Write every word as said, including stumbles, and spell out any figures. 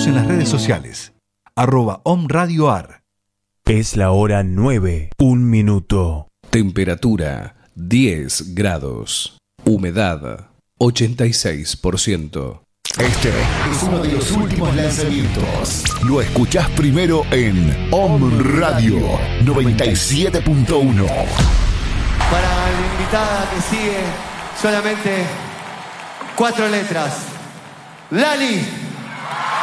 Seguinos en las redes sociales. Arroba Om Radio Ar. Es la hora nueve, un minuto. Temperatura diez grados. Humedad ochenta y seis por ciento. Este es uno de los últimos lanzamientos. Lo escuchás primero en Om Radio noventa y siete punto uno. Para la invitada que sigue, solamente cuatro letras. Lali.